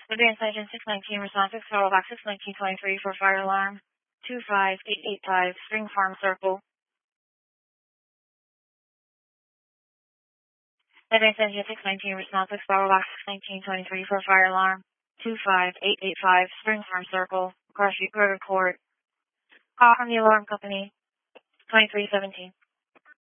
Advanced Engine 619 responsive, Total Box 61923 for fire alarm 25885, Spring Farm Circle. Advanced Engine 619 responsive, Total Box 61923 for fire alarm 25885, Spring Farm Circle, Cross Street, River Court. Call from the alarm company 2317.